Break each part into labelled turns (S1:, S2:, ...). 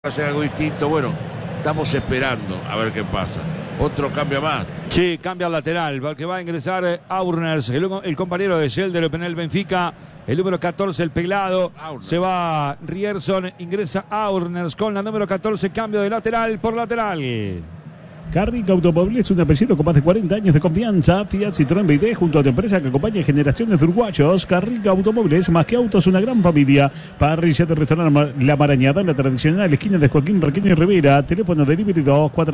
S1: hacer algo distinto. Bueno, estamos esperando a ver qué pasa. Otro cambio más.
S2: Sí, cambia al lateral, porque va a ingresar Aurners, el compañero de Schelderup en el Benfica. El número 14, el pelado. Se va Rierson, ingresa Aurners con la número 14, cambio de lateral por lateral.
S3: Carrica Automóviles, un apellido con más de 40 años de confianza. Fiat, Citroën, BYD, junto a tu empresa que acompaña generaciones de uruguayos. Carrica Automóviles, más que autos, una gran familia. Parrilla de restaurante La Marañada, en la tradicional esquina de Joaquín Requeño y Rivera. Teléfono delivery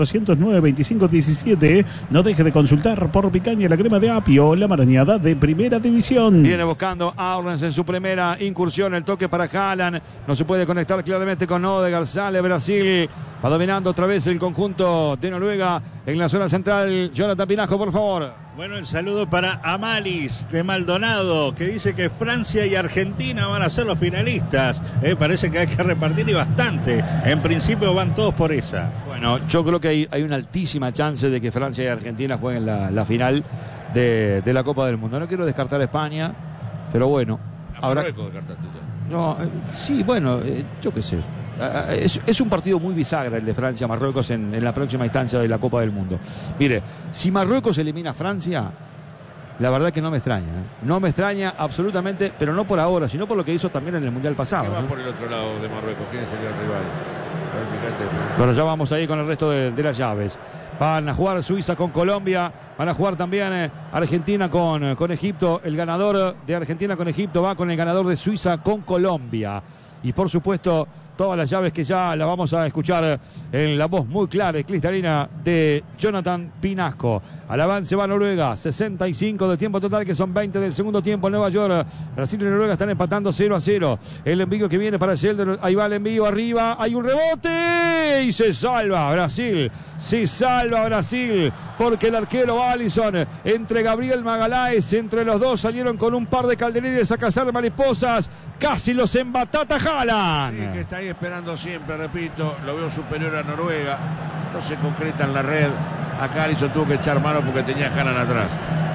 S3: 2-409-2517. No deje de consultar por picaña la crema de apio. La Marañada de Primera División.
S2: Viene buscando Aurners en su primera incursión. El toque para Haaland. No se puede conectar claramente con Odegaard. Sale Brasil. Va dominando otra vez el conjunto de Noruega en la zona central. Jonathan Pinasco, por favor.
S4: Bueno, el saludo para Amalis de Maldonado, que dice que Francia y Argentina van a ser los finalistas. Parece que hay que repartir y bastante. En principio van todos por esa.
S2: Bueno, yo creo que hay una altísima chance de que Francia y Argentina jueguen la final de la Copa del Mundo. No quiero descartar a España, pero bueno.
S1: Ahora descartaste ya.
S2: No, sí, bueno, yo qué sé. Es un partido muy bisagra el de Francia-Marruecos en la próxima instancia de la Copa del Mundo. Mire, si Marruecos elimina a Francia, la verdad que no me extraña. No me extraña absolutamente, pero no por ahora, sino por lo que hizo también en el Mundial pasado.
S1: ¿Qué va por el otro lado de Marruecos? ¿Quién sería el rival? A ver, fíjate.
S2: Bueno, ya vamos ahí con el resto de las llaves. Van a jugar Suiza con Colombia. Van a jugar también Argentina con Egipto. El ganador de Argentina con Egipto va con el ganador de Suiza con Colombia. Y por supuesto, todas las llaves que ya las vamos a escuchar en la voz muy clara y cristalina de Jonathan Pinasco. Al avance va Noruega, 65 de tiempo total, que son 20 del segundo tiempo en Nueva York. Brasil y Noruega están empatando 0-0. El envío que viene para Schelderup, ahí va el envío arriba, hay un rebote y se salva Brasil. Se salva Brasil porque el arquero Alisson, entre Gabriel Magaláes, entre los dos salieron con un par de calderines a cazar mariposas. Casi los embatata Haaland.
S1: Sí, que está ahí esperando siempre, repito, lo veo superior a Noruega. No se concreta en la red. Acá Alisson tuvo que echar mano porque tenía Haaland atrás.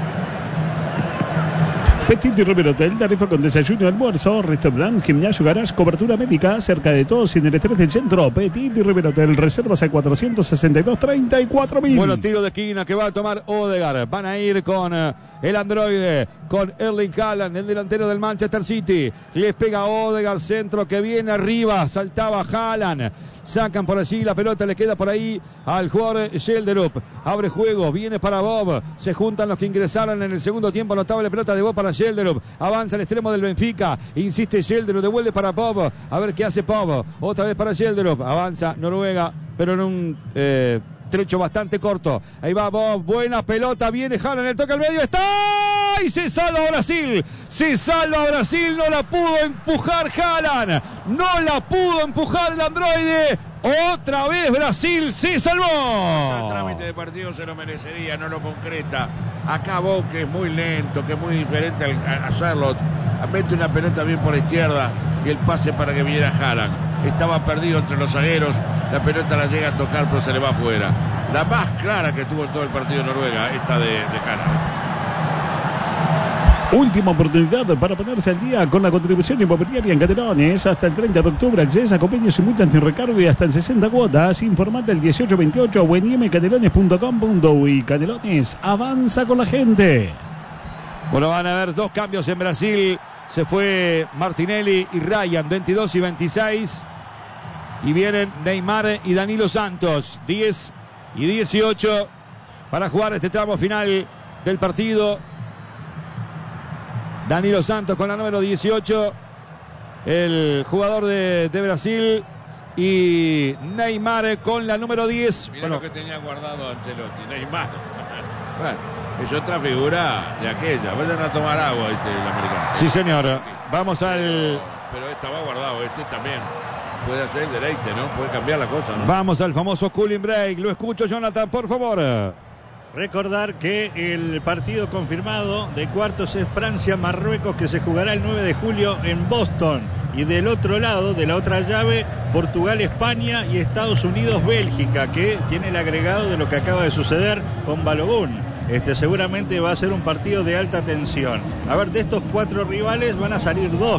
S3: Petit y River Hotel, tarifa con desayuno, almuerzo, restaurante, gimnasio, garage, cobertura médica, cerca de todos y en el estrés del centro. Petit y River Hotel, reservas al 462-34.000.
S2: Bueno, tiro de esquina que va a tomar Odegaard. Van a ir con el androide, con Erling Haaland, el delantero del Manchester City. Les pega Odegaard, centro que viene arriba, saltaba Haaland. Sacan por allí, la pelota le queda por ahí al jugador Schelderup. Abre juego, viene para Bob. Se juntan los que ingresaron en el segundo tiempo. Notable pelota de Bob para Schelderup. Avanza el extremo del Benfica. Insiste Schelderup, devuelve para Bob. A ver qué hace Bob. Otra vez para Schelderup. Avanza Noruega, pero en un trecho bastante corto. Ahí va Bob, buena pelota, viene Haaland, el toque al medio, está y se salva Brasil. Se salva Brasil, no la pudo empujar Haaland. No la pudo empujar el androide. Otra vez Brasil se salvó.
S1: El trámite de partido se lo merecería, no lo concreta. Acá Bob, que es muy lento, que es muy diferente a Charlotte, mete una pelota bien por la izquierda y el pase para que viniera Haaland. Estaba perdido entre los zagueros, la pelota la llega a tocar pero se le va afuera. La más clara que tuvo en todo el partido Noruega, esta de Haaland.
S3: Última oportunidad para ponerse al día con la contribución inmobiliaria en Canelones. Hasta el 30 de octubre accesa a convenios y multas sin recargo y hasta en 60 cuotas. Informate al 1828 o en imcanelones.com.uy. Canelones avanza con la gente.
S2: Bueno, van a haber dos cambios en Brasil. Se fue Martinelli y Ryan, 22 y 26. Y vienen Neymar y Danilo Santos, 10 y 18, para jugar este tramo final del partido. Danilo Santos con la número 18, el jugador de Brasil, y Neymar con la número 10.
S1: Mirá lo que tenía guardado Ancelotti, Neymar. Bueno, es otra figura de aquella. Vayan a tomar agua, dice el americano.
S2: Sí, señor. Vamos al...
S1: Pero este va guardado, este también. Puede hacer el deleite, ¿no? Puede cambiar la cosa, ¿no?
S2: Vamos al famoso cooling break. Lo escucho, Jonathan, por favor.
S4: Recordar que el partido confirmado de cuartos es Francia-Marruecos, que se jugará el 9 de julio en Boston. Y del otro lado, de la otra llave, Portugal-España y Estados Unidos-Bélgica, que tiene el agregado de lo que acaba de suceder con Balogun. Seguramente va a ser un partido de alta tensión. A ver, de estos cuatro rivales van a salir dos.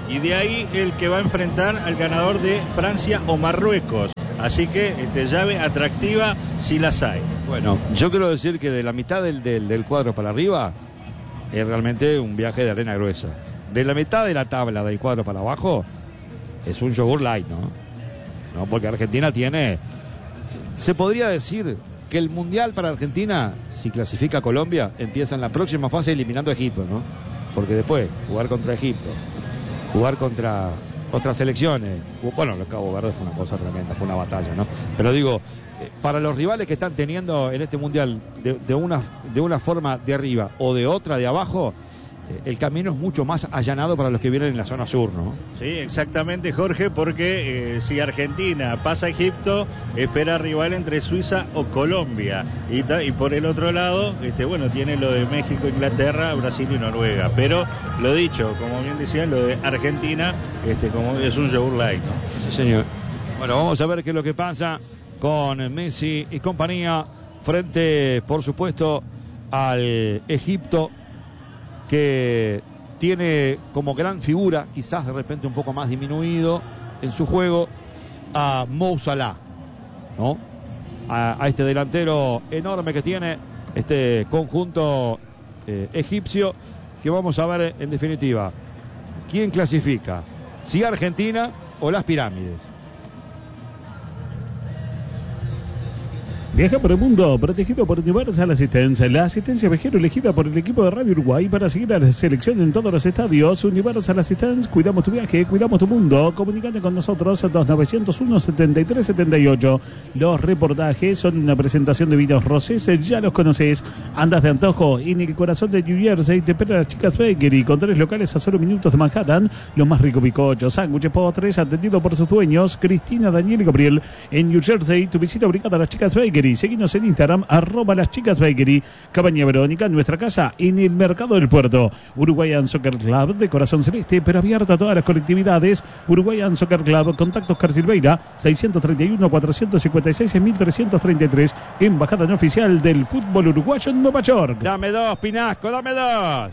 S4: y de ahí el que va a enfrentar al ganador de Francia o Marruecos. Así que llave atractiva si las hay.
S2: Bueno, yo quiero decir que de la mitad del cuadro para arriba es realmente un viaje de arena gruesa. De la mitad de la tabla del cuadro para abajo es un yogur light, ¿no? Porque Argentina tiene... Se podría decir que el Mundial para Argentina, si clasifica a Colombia, empieza en la próxima fase eliminando a Egipto, ¿no? Porque después, jugar contra Egipto, jugar contra otras selecciones, bueno, los Cabo Verdes fue una cosa tremenda, fue una batalla, ¿no? Pero digo, para los rivales que están teniendo en este Mundial de una forma de arriba o de otra de abajo, el camino es mucho más allanado para los que vienen en la zona sur, ¿no?
S4: Sí, exactamente, Jorge, porque si Argentina pasa a Egipto, espera rival entre Suiza o Colombia. Y por el otro lado, bueno, tiene lo de México, Inglaterra, Brasil y Noruega. Pero lo dicho, como bien decían, lo de Argentina, como es un yogur light, ¿no?
S2: Sí, señor. Bueno, vamos a ver qué es lo que pasa con Messi y compañía frente, por supuesto, al Egipto, que tiene como gran figura, quizás de repente un poco más disminuido en su juego, a Mo Salah, ¿no? A este delantero enorme que tiene este conjunto egipcio, que vamos a ver en definitiva quién clasifica, si Argentina o las pirámides.
S3: Viaja por el mundo, protegido por Universal Assistance, la asistencia viajero elegida por el equipo de Radio Uruguay para seguir a la selección en todos los estadios. Universal Assistance, cuidamos tu viaje, cuidamos tu mundo. Comunicate con nosotros a 2901-7378. Los reportajes son una presentación de vinos rosés, ya los conoces. Andas de antojo en el corazón de New Jersey, te espera las Chicas Bakery, con 3 locales a 0 minutos de Manhattan. Los más ricos bizcochos, sándwiches, postres, atendido por sus dueños, Cristina, Daniel y Gabriel. En New Jersey, tu visita obligada a las Chicas Bakery. Seguinos en Instagram, @las Chicas Bakery. Cabaña Verónica, nuestra casa en el Mercado del Puerto. Uruguayan Soccer Club, de corazón celeste, pero abierta a todas las colectividades. Uruguayan Soccer Club, contactos Carsilveira, 631-456-1333. Embajada no oficial del fútbol uruguayo en Nueva York.
S2: Dame dos, Pinasco, dame dos.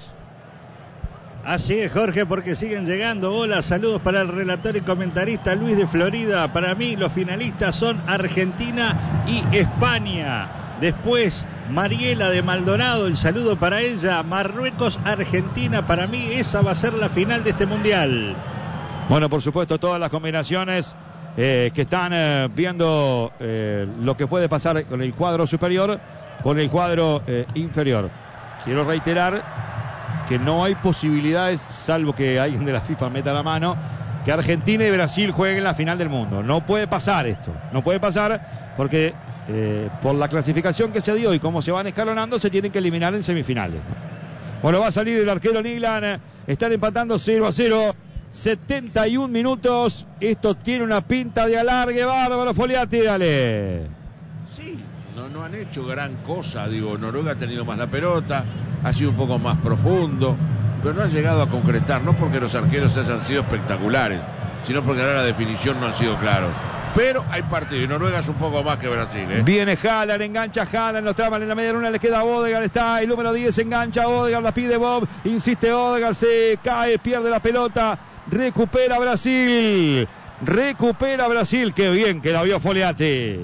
S4: Así es, Jorge, porque siguen llegando. Hola, saludos para el relator y comentarista Luis de Florida. Para mí los finalistas son Argentina y España. Después Mariela de Maldonado, el saludo para ella. Marruecos, Argentina, para mí esa va a ser la final de este Mundial.
S2: Bueno, por supuesto, todas las combinaciones que están viendo lo que puede pasar con el cuadro superior, con el cuadro inferior. Quiero reiterar que no hay posibilidades, salvo que alguien de la FIFA meta la mano, que Argentina y Brasil jueguen la final del mundo. No puede pasar esto, no puede pasar porque por la clasificación que se dio y cómo se van escalonando, se tienen que eliminar en semifinales, ¿no? Bueno, va a salir el arquero Niglan, están empatando 0-0, 71 minutos, esto tiene una pinta de alargue bárbaro. Foliati, dale.
S1: Sí, no han hecho gran cosa, digo, Noruega ha tenido más la pelota, ha sido un poco más profundo, pero no han llegado a concretar, no porque los arqueros hayan sido espectaculares, sino porque ahora la definición no han sido claros. Pero hay partido y Noruega es un poco más que Brasil, ¿eh?
S2: Viene Haaland, engancha Haaland, lo traban en la media luna, le queda a Odegaard, está el número 10, engancha a Odegaard, la pide Bob, insiste Odegaard, se cae, pierde la pelota, recupera Brasil, qué bien que la vio Foliati.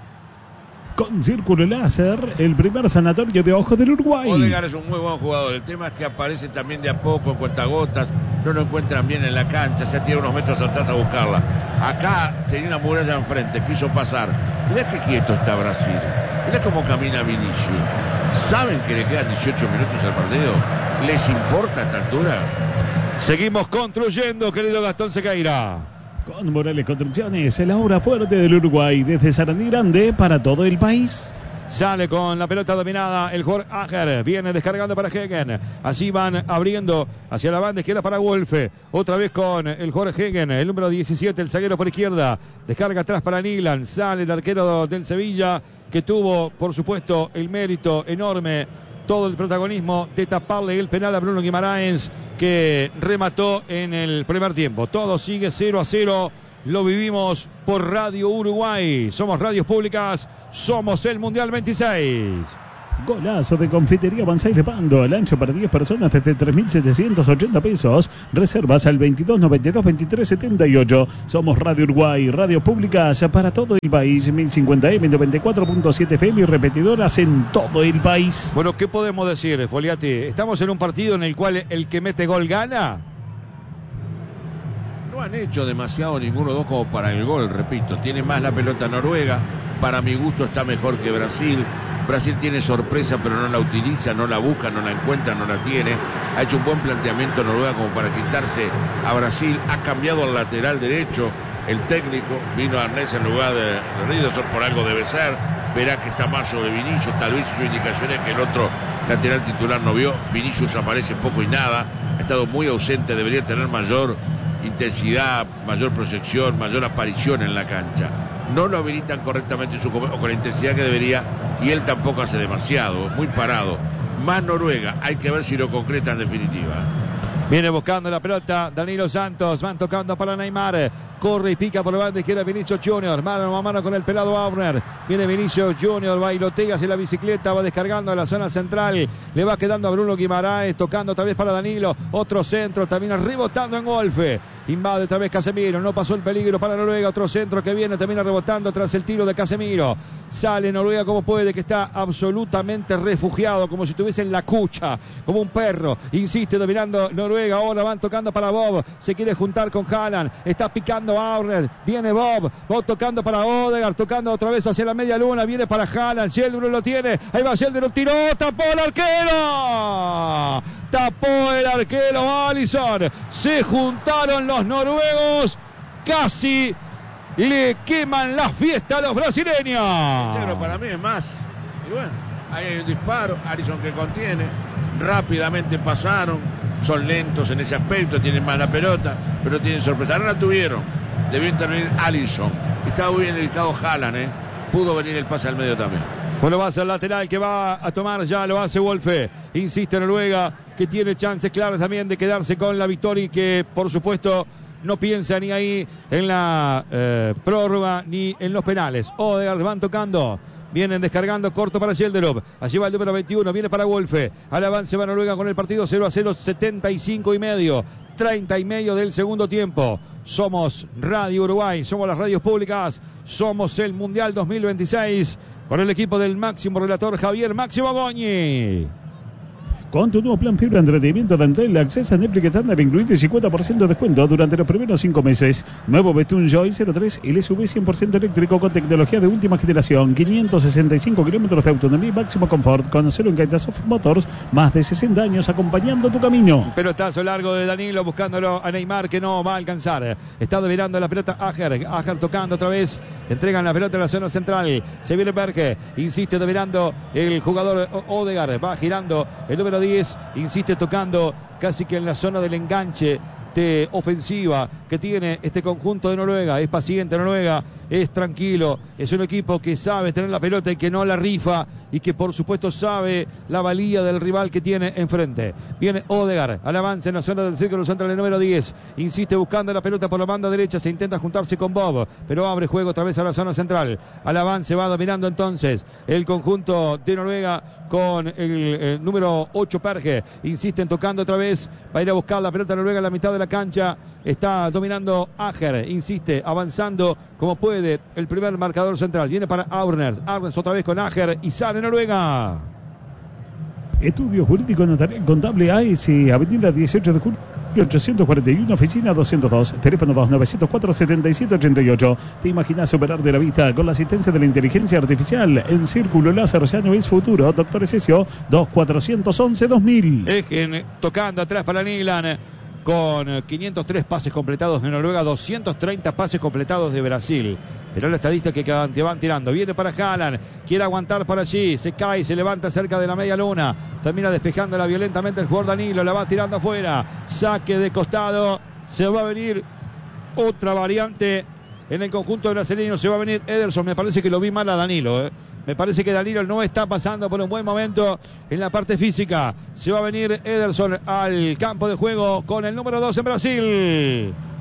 S3: Con Círculo Láser, el primer sanatorio de ojos del Uruguay.
S1: Odegaard es un muy buen jugador. El tema es que aparece también de a poco en cuentagotas. No lo encuentran bien en la cancha. Se tira unos metros atrás a buscarla. Acá tenía una muralla enfrente. Quiso pasar. Mirá qué quieto está Brasil. Mirá cómo camina Vinicius. ¿Saben que le quedan 18 minutos al partido? ¿Les importa a esta altura?
S2: Seguimos construyendo, querido Gastón Sequeira.
S3: Con Morales Construcciones, la obra fuerte del Uruguay, desde Sarandí Grande para todo el país.
S2: Sale con la pelota dominada el Jorge Ager, viene descargando para Hegen, así van abriendo hacia la banda izquierda para Wolfe, otra vez con el Jorge Hegen, el número 17, el zaguero por izquierda, descarga atrás para Niglan, sale el arquero del Sevilla, que tuvo por supuesto el mérito enorme, todo el protagonismo de taparle el penal a Bruno Guimaraes, que remató en el primer tiempo. Todo sigue 0-0, lo vivimos por Radio Uruguay. Somos radios públicas, somos el Mundial 26.
S3: Golazo de Confitería Banzai de Pando, al ancho para 10 personas desde 3.780 pesos. Reservas al 2292-2378. Somos Radio Uruguay, radio pública para todo el país. 1050M, 94.7 FM y repetidoras en todo el país.
S2: Bueno, ¿qué podemos decir, Foliati? ¿Estamos en un partido en el cual el que mete gol gana?
S1: No han hecho demasiado ninguno de los dos como para el gol, repito. Tiene más la pelota Noruega. Para mi gusto está mejor que Brasil. Brasil tiene sorpresa, pero no la utiliza, no la busca, no la encuentra, no la tiene. Ha hecho un buen planteamiento Noruega como para quitarse a Brasil. Ha cambiado al lateral derecho el técnico. Vino Arnés en lugar de Ridderson, por algo debe ser. Verá que está más sobre Vinicius. Tal vez hizo indicaciones que el otro lateral titular no vio. Vinicius aparece poco y nada. Ha estado muy ausente, debería tener mayor intensidad, mayor proyección, mayor aparición en la cancha. No lo habilitan correctamente o con la intensidad que debería, y él tampoco hace demasiado, muy parado. Más Noruega, hay que ver si lo concreta en definitiva.
S2: Viene buscando la pelota Danilo Santos, van tocando para Neymar, corre y pica por la banda izquierda Vinicius Junior, mano a mano con el pelado Aubner. Viene Vinicius Junior, bailotea hacia la bicicleta, va descargando a la zona central, le va quedando a Bruno Guimaraes, tocando otra vez para Danilo, otro centro, termina rebotando en golpe. Invade otra vez Casemiro, no pasó el peligro para Noruega, otro centro que viene, termina rebotando tras el tiro de Casemiro. Sale Noruega como puede, que está absolutamente refugiado, como si estuviese en la cucha, como un perro. Insiste dominando Noruega, ahora van tocando para Bob, se quiere juntar con Haaland, está picando Aubner, viene Bob tocando para Odegaard, tocando otra vez hacia la media luna, viene para Haaland, Sheldon lo tiene, ahí va Sheldon, tiró, tapó el arquero, Alisson, se juntaron los noruegos, casi le queman la fiesta a los brasileños.
S1: Pero para mí es más. Y bueno, ahí hay un disparo, Alisson que contiene, rápidamente pasaron, son lentos en ese aspecto, tienen más la pelota, pero tienen sorpresa. No la tuvieron, debió intervenir Alisson. Estaba muy bien dedicado Haaland, pudo venir el pase al medio también.
S2: Bueno, va a ser lateral que va a tomar, ya lo hace Wolfe. Insiste Noruega, que tiene chances claras también de quedarse con la victoria y que, por supuesto, no piensa ni ahí en la prórroga ni en los penales. Odegaard van tocando. Vienen descargando corto para Sheldon. Allí va el número 21. Viene para Wolfe. Al avance va Noruega con el partido 0-0, 75,5. 30,5 del segundo tiempo. Somos Radio Uruguay. Somos las radios públicas. Somos el Mundial 2026. Con el equipo del máximo relator Javier Máximo Goñi.
S3: Con tu nuevo plan fibra entretenimiento de Antel, accesa a Netflix estándar incluido y 50% de descuento durante los primeros 5 meses. Nuevo Betún Joy 03 LSV 100% eléctrico con tecnología de última generación. 565 kilómetros de autonomía y máximo confort. Conocelo en Gaitasoft Motors. Más de 60 años acompañando tu camino.
S2: Pelotazo largo de Danilo buscándolo a Neymar, que no va a alcanzar. Está devirando la pelota Ajer tocando otra vez. Entregan la pelota en la zona central. Se viene Berge. Insiste devirando el jugador Odegaard. Va girando el número 10, insiste tocando casi que en la zona del enganche de ofensiva que tiene este conjunto de Noruega. Es paciente Noruega, es tranquilo, es un equipo que sabe tener la pelota y que no la rifa y que por supuesto sabe la valía del rival que tiene enfrente. Viene Odegaard al avance en la zona del círculo central, el número 10, insiste buscando la pelota por la banda derecha, se intenta juntarse con Bob, pero abre juego otra vez a la zona central. Al avance va dominando entonces el conjunto de Noruega con el número 8 Perge, insisten tocando otra vez, va a ir a buscar la pelota Noruega en la mitad de la cancha, está dominando Ajer, insiste, avanzando como puede el primer marcador central, viene para Aubner otra vez con Ajer y sale Noruega.
S3: Estudio Jurídico Notarial Contable AS, Avenida 18 de Julio 841, oficina 202, teléfono 2904-7788. ¿Te imaginas operar de la vista con la asistencia de la inteligencia artificial? En Círculo Láser ya no es futuro. Doctor Esesio, 2411-2000.
S2: Ejen tocando atrás para Nilan, con 503 pases completados de Noruega, 230 pases completados de Brasil. Pero la estadística que van tirando. Viene para Haaland, quiere aguantar por allí, se cae, se levanta cerca de la media luna, termina despejándola violentamente el jugador Danilo, la va tirando afuera, saque de costado, se va a venir otra variante en el conjunto brasileño, se va a venir Ederson. Me parece que lo vi mal a Danilo, Me parece que Danilo no está pasando por un buen momento en la parte física. Se va a venir Ederson al campo de juego con el número 2 en Brasil.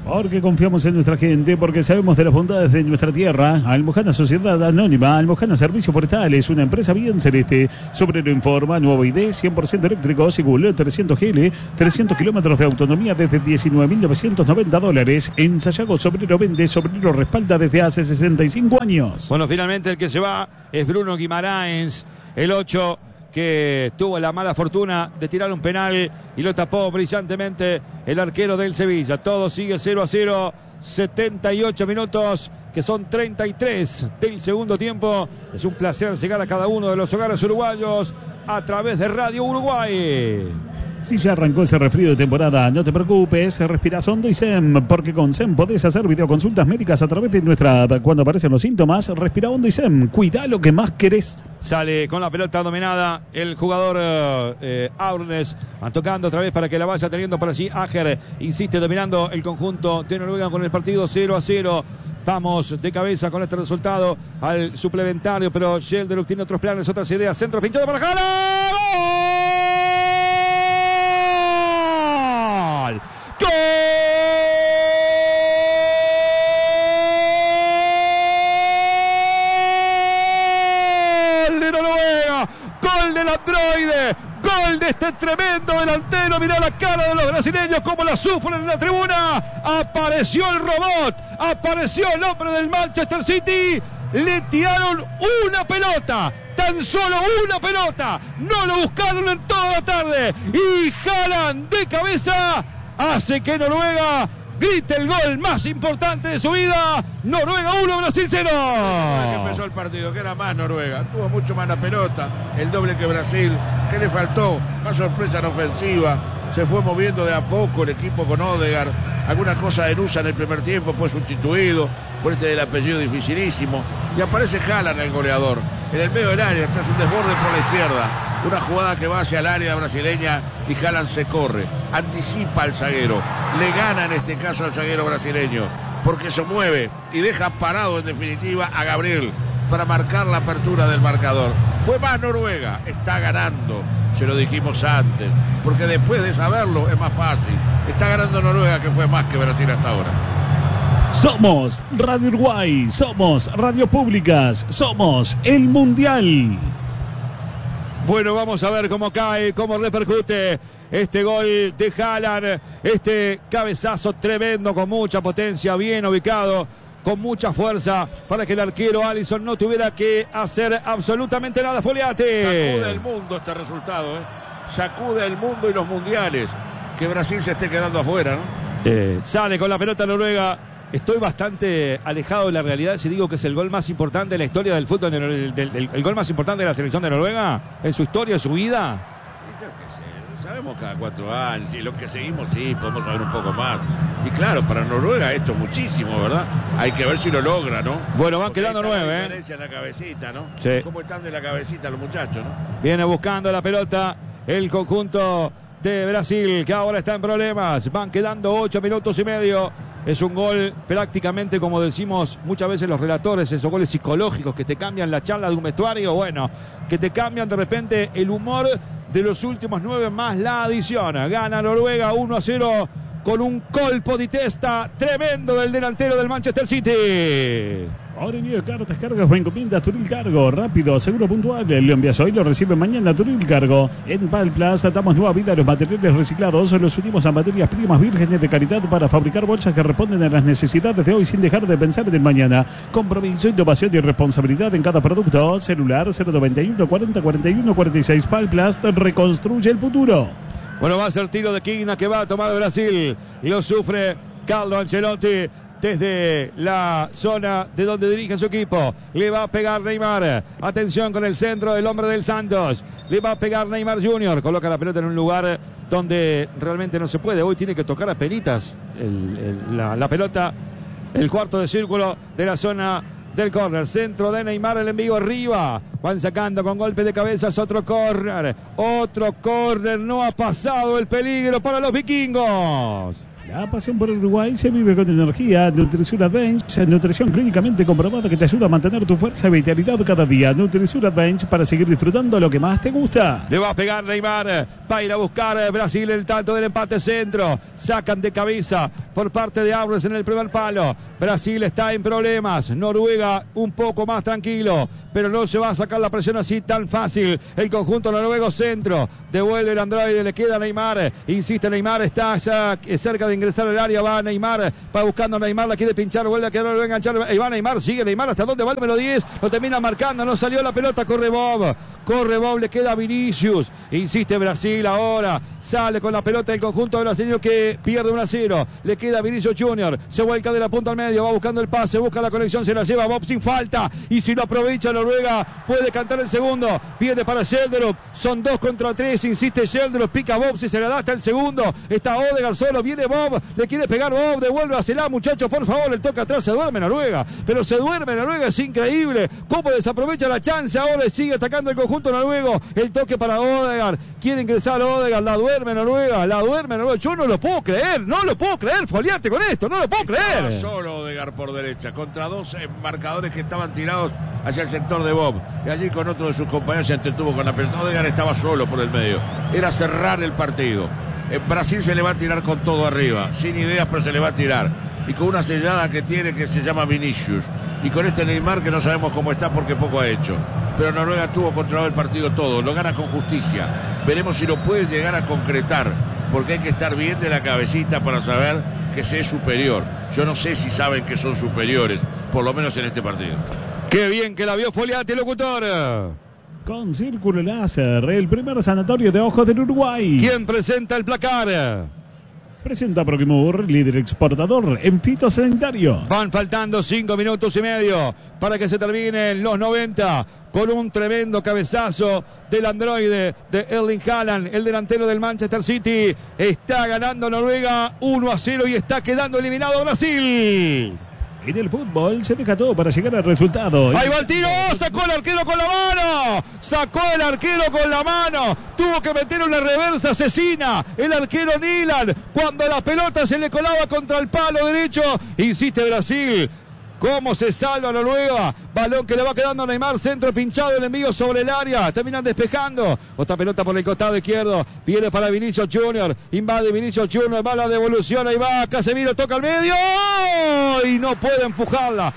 S3: Porque confiamos en nuestra gente, porque sabemos de las bondades de nuestra tierra. Almojana Sociedad Anónima, Almojana Servicios Forestales, una empresa bien celeste. Sobrero informa, nuevo ID, 100% eléctrico, Sigul 300 GL, 300 kilómetros de autonomía desde $19.990. En Sayago, Sobrero vende, Sobrero respalda desde hace 65 años.
S2: Bueno, finalmente el que se va es Bruno Guimaraes, el 8, que tuvo la mala fortuna de tirar un penal y lo tapó brillantemente el arquero del Sevilla. Todo sigue 0-0, 78 minutos, que son 33 del segundo tiempo. Es un placer llegar a cada uno de los hogares uruguayos a través de Radio Uruguay.
S3: Si ya arrancó ese resfrío de temporada, no te preocupes, respirás hondo y SEM, porque con SEM podés hacer videoconsultas médicas a través de nuestra app. Cuando aparecen los síntomas, respira hondo y SEM, cuidá lo que más querés.
S2: Sale con la pelota dominada el jugador Aurnes, tocando otra vez para que la vaya teniendo por allí. Ager insiste dominando el conjunto de Noruega con el partido 0-0. Vamos de cabeza con este resultado al suplementario, pero Gelderuk tiene otros planes, otras ideas. Centro pinchado para Haaland. ¡Gol! ¡Gol de Noruega! ¡Gol del androide! ¡Gol de este tremendo delantero! Mirá la cara de los brasileños, cómo la sufren en la tribuna. Apareció el robot, apareció el hombre del Manchester City. Le tiraron una pelota, tan solo una pelota. No lo buscaron en toda la tarde. Y Haaland de cabeza hace que Noruega grite el gol más importante de su vida. Noruega 1, Brasil 0.
S1: Que empezó el partido, que era más Noruega. Tuvo mucho más la pelota, el doble que Brasil. ¿Qué le faltó? Más sorpresa en ofensiva. Se fue moviendo de a poco el equipo con Odegaard. Alguna cosa de Nusa en el primer tiempo, fue sustituido por este del apellido dificilísimo. Y aparece Haaland, el goleador. En el medio del área, tras un desborde por la izquierda. Una jugada que va hacia el área brasileña y Haaland se corre. Anticipa al zaguero. Le gana en este caso al zaguero brasileño. Porque se mueve y deja parado en definitiva a Gabriel para marcar la apertura del marcador. Fue más Noruega, está ganando. Se lo dijimos antes, porque después de saberlo es más fácil. Está ganando Noruega, que fue más que Brasil hasta ahora.
S3: Somos Radio Uruguay, somos Radio Públicas, somos el Mundial.
S2: Bueno, vamos a ver cómo cae, cómo repercute este gol de Haaland, este cabezazo tremendo con mucha potencia, bien ubicado, con mucha fuerza, para que el arquero Alisson no tuviera que hacer absolutamente nada. Foliate.
S1: Sacude el mundo este resultado, sacude el mundo y los mundiales. Que Brasil se esté quedando afuera, ¿no?
S2: Sale con la pelota Noruega. Estoy bastante alejado de la realidad si digo que es el gol más importante de la historia del fútbol, el gol más importante de la selección de Noruega en su historia, en su vida.
S1: Y creo que sí. Sabemos cada 4 años y los que seguimos sí, podemos saber un poco más. Y claro, para Noruega esto es muchísimo, ¿verdad? Hay que ver si lo logra, ¿no?
S2: Bueno, van
S1: porque
S2: quedando 9,
S1: diferencia en la cabecita, ¿no?
S2: Sí.
S1: ¿Cómo están de la cabecita los muchachos, no?
S2: Viene buscando la pelota el conjunto de Brasil, que ahora está en problemas. Van quedando 8 minutos y medio. Es un gol prácticamente, como decimos muchas veces los relatores, esos goles psicológicos que te cambian la charla de un vestuario, bueno, que te cambian de repente el humor de los últimos 9 más la adición. Gana Noruega 1-0 con un colpo di testa tremendo del delantero del Manchester City.
S3: Ahora envío de cartas, cargas o encomiendas Turil Cargo. Rápido, seguro, puntual. Lo envías hoy, lo recibe mañana. Turil Cargo. En Palplaza damos nueva vida a los materiales reciclados. Los unimos a materias primas vírgenes de calidad para fabricar bolsas que responden a las necesidades de hoy sin dejar de pensar en el mañana. Compromiso, innovación y responsabilidad en cada producto. Celular 091 40 41 46. Palplaza reconstruye el futuro.
S2: Bueno, va a ser tiro de esquina que va a tomar Brasil. Y lo sufre Carlo Ancelotti desde la zona de donde dirige su equipo. Le va a pegar Neymar. Atención con el centro del hombre del Santos. Le va a pegar Neymar Jr. Coloca la pelota en un lugar donde realmente no se puede. Hoy tiene que tocar a penitas la pelota. El cuarto de círculo de la zona del córner. Centro de Neymar, el envío arriba. Van sacando con golpe de cabezas otro córner. Otro córner. No ha pasado el peligro para los vikingos.
S3: La pasión por Uruguay se vive con energía. Nutrisur Advance, nutrición clínicamente comprobada que te ayuda a mantener tu fuerza y vitalidad cada día. Nutrisur Advance para seguir disfrutando lo que más te gusta.
S2: Le va a pegar Neymar, va a ir a buscar Brasil el tanto del empate centro. Sacan de cabeza por parte de Aures en el primer palo. Brasil está en problemas. Noruega un poco más tranquilo, pero no se va a sacar la presión así tan fácil. El conjunto noruego centro. Devuelve el androide, le queda Neymar. Insiste Neymar, está cerca de ingresar al área, va Neymar, va buscando a Neymar, la quiere pinchar, vuelve a quedar, vuelve a enganchar, y va Neymar, sigue Neymar, hasta dónde va el número 10, lo termina marcando, no salió la pelota, corre Bob, le queda Vinicius, insiste Brasil ahora, sale con la pelota del conjunto brasileño que pierde 1-0, le queda Vinicius Junior, se vuelca de la punta al medio, va buscando el pase, busca la conexión, se la lleva Bob sin falta, y si lo aprovecha Noruega, puede cantar el segundo, viene para Sheldrup, son 2 contra 3, insiste Sheldrup, pica Bob, si se le da hasta el segundo, está Odegaard solo, viene Bob, le quiere pegar Bob, devuélvasela muchachos, por favor, el toque atrás, se duerme Noruega, pero se duerme Noruega, es increíble, cómo desaprovecha la chance, ahora sigue atacando el conjunto noruego, el toque para Odegaard, quiere ingresar Odegaard, la duerme Noruega, yo no lo puedo creer, Foliate con esto, no lo puedo creer.
S1: Estaba solo Odegaard por derecha, contra 2 marcadores que estaban tirados hacia el sector de Bob, y allí con otro de sus compañeros se entretuvo con la pelota, Odegaard estaba solo por el medio, era cerrar el partido. Brasil se le va a tirar con todo arriba, sin ideas, pero se le va a tirar. Y con una sellada que tiene que se llama Vinicius. Y con este Neymar que no sabemos cómo está porque poco ha hecho. Pero Noruega tuvo controlado el partido todo, lo gana con justicia. Veremos si lo puede llegar a concretar, porque hay que estar bien de la cabecita para saber que se es superior. Yo no sé si saben que son superiores, por lo menos en este partido.
S2: Qué bien que la vio Foliati, locutor.
S3: Con Círculo Láser, el primer sanatorio de ojos del Uruguay.
S2: ¿Quién presenta el placar?
S3: Presenta Proquimur, líder exportador en fitosanitario.
S2: Van faltando 5 minutos y medio para que se terminen los 90 con un tremendo cabezazo del androide de Erling Haaland, el delantero del Manchester City. Está ganando Noruega 1-0 y está quedando eliminado Brasil.
S3: En el fútbol se deja todo para llegar al resultado.
S2: Ahí va el tiro, sacó el arquero con la mano, tuvo que meter una reversa asesina, el arquero Nilan, cuando la pelota se le colaba contra el palo derecho, insiste Brasil. ¿Cómo se salva Noruega? Balón que le va quedando a Neymar, centro pinchado, el envío sobre el área, terminan despejando. Otra pelota por el costado izquierdo, viene para Vinicius Junior, invade Vinicius Junior, va la devolución, ahí va Casemiro, toca al medio, y no puede empujarla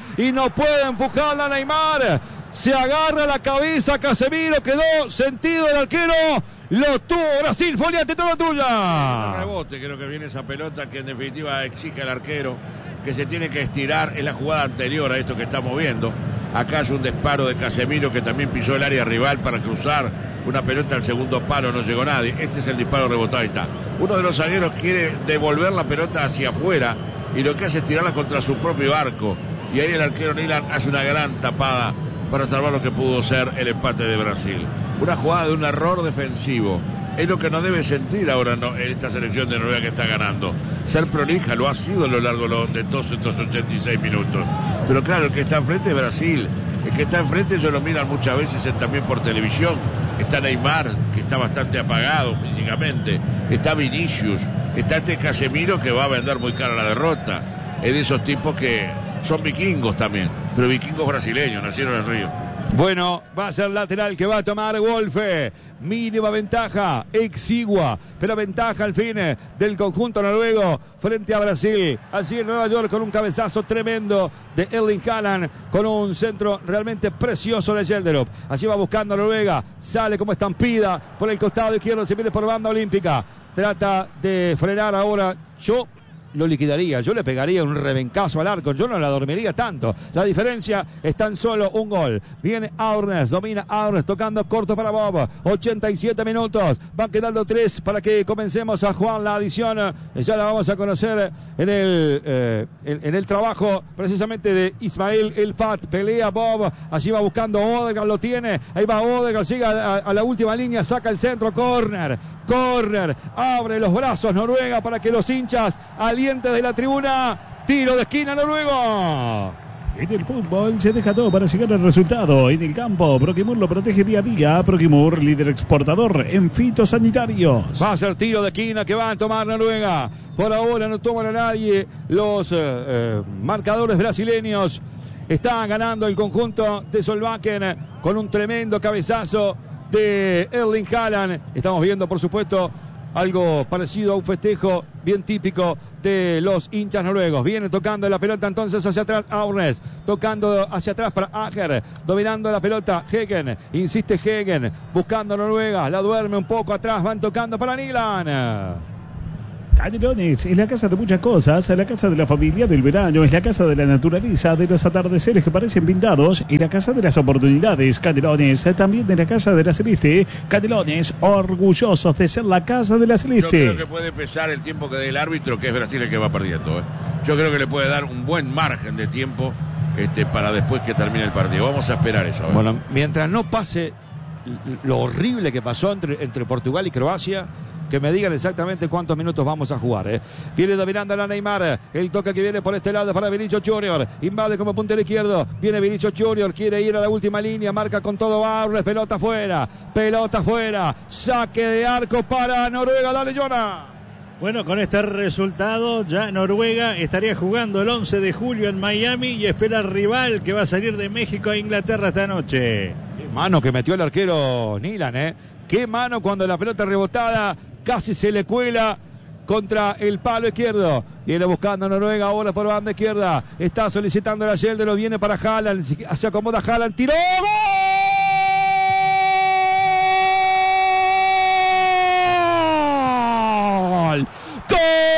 S2: Neymar. Se agarra la cabeza Casemiro, quedó sentido el arquero. Lo tuvo Brasil, Foliate, toda tuya.
S1: Un rebote, creo que viene esa pelota que en definitiva exige al arquero, que se tiene que estirar, es la jugada anterior a esto que estamos viendo. Acá es un disparo de Casemiro que también pisó el área rival para cruzar una pelota al segundo palo, no llegó nadie. Este es el disparo rebotado, ahí está. Uno de los zagueros quiere devolver la pelota hacia afuera y lo que hace es tirarla contra su propio arco. Y ahí el arquero Nilan hace una gran tapada para salvar lo que pudo ser el empate de Brasil. Una jugada de un error defensivo. Es lo que nos debe sentir ahora en esta selección de Noruega que está ganando. Ser prolija, lo ha sido a lo largo de todos estos 86 minutos. Pero claro, el que está enfrente es Brasil. El que está enfrente ellos lo miran muchas veces también por televisión. Está Neymar, que está bastante apagado físicamente. Está Vinicius. Está este Casemiro que va a vender muy cara la derrota. Es de esos tipos que son vikingos también. Pero vikingos brasileños, nacieron en Río.
S2: Bueno, va a ser lateral que va a tomar Wolfe. Mínima ventaja, exigua, pero ventaja al fin del conjunto noruego frente a Brasil. Así en Nueva York con un cabezazo tremendo de Erling Haaland, con un centro realmente precioso de Sheldrup. Así va buscando Noruega, sale como estampida por el costado izquierdo, se viene por banda olímpica. Trata de frenar ahora. Yo lo liquidaría, yo le pegaría un rebencazo al arco, yo no la dormiría tanto. La diferencia es tan solo un gol. Viene Aurnes, domina Aurnes, tocando corto para Bob. 87 minutos, van quedando 3 para que comencemos a jugar la adición. Ya la vamos a conocer en el trabajo precisamente de Ismael El Fat. Pelea Bob, allí va buscando Odegaard, lo tiene, ahí va Odegaard, sigue a la última línea, saca el centro, córner, abre los brazos Noruega para que los hinchas alientes de la tribuna, tiro de esquina noruego.
S3: En el fútbol se deja todo para llegar al resultado. En el campo, Proquimur lo protege día a día. Proquimur, líder exportador en fitosanitarios.
S2: Va a ser tiro de esquina que va a tomar Noruega. Por ahora no toman a nadie los marcadores brasileños. Está ganando el conjunto de Solbakken con un tremendo cabezazo de Erling Haaland. Estamos viendo, por supuesto, algo parecido a un festejo bien típico de los hinchas noruegos. Viene tocando la pelota entonces hacia atrás Aurnes, tocando hacia atrás para Ager, dominando la pelota Hegen, insiste Hegen, buscando Noruega, la duerme un poco atrás, van tocando para Nyland.
S3: Canelones es la casa de muchas cosas, es la casa de la familia del verano, es la casa de la naturaleza, de los atardeceres que parecen pintados, y la casa de las oportunidades. Canelones, también de la casa de la Celeste. Canelones, orgullosos de ser la casa de la Celeste.
S1: Yo creo que puede pesar el tiempo que dé el árbitro, que es Brasil el que va perdiendo. Yo creo que le puede dar un buen margen de tiempo para después que termine el partido. Vamos a esperar eso.
S2: Bueno, mientras no pase lo horrible que pasó entre Portugal y Croacia, que me digan exactamente cuántos minutos vamos a jugar. Viene dominando la Neymar. El toque que viene por este lado para Vinicius Junior. Invade como puntero izquierdo. Viene Vinicius Junior. Quiere ir a la última línea. Marca con todo Aurnes. Pelota fuera. Pelota fuera. Saque de arco para Noruega. Dale, Jonah.
S4: Bueno, con este resultado ya Noruega estaría jugando el 11 de julio en Miami y espera al rival que va a salir de México a Inglaterra esta noche.
S2: Qué mano que metió el arquero Nyland, Qué mano cuando la pelota rebotada casi se le cuela contra el palo izquierdo. Viene buscando Noruega ahora por banda izquierda. Está solicitando la Yelder, viene para Haaland. Se acomoda Haaland. ¡Tiró! ¡Gol!